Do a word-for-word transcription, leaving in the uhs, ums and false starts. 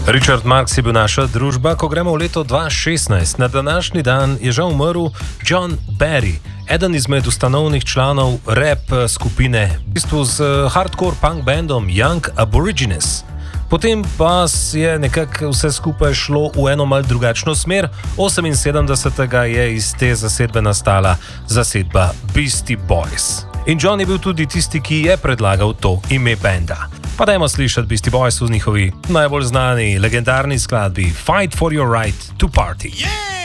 Richard Marx je bil naša družba, ko gremo v leto dva tisoč šestnajst. Na današnji dan je žal umrl John Barry, eden izmed ustanovnih članov rap skupine, v bistvu z hardcore punk bandom Young Aborigines. Potem pa je nekako vse skupaj šlo v eno malce drugačno smer. oseminsedemdesetega je iz te zasedbe nastala zasedba Beastie Boys. In John je bil tudi tisti, ki je predlagal to ime benda. Pa dajmo slišati Beastie Boys v njihovi najbolj znani, legendarni skladbi Fight for your right to party. Yeah!